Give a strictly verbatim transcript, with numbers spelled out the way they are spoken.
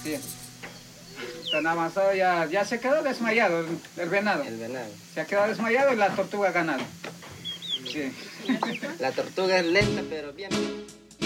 Sí. Tan avanzado ya, ya se quedó desmayado el, el venado. El venado. Se ha quedado desmayado y la tortuga ha ganado. Sí. La tortuga es lenta, pero bien.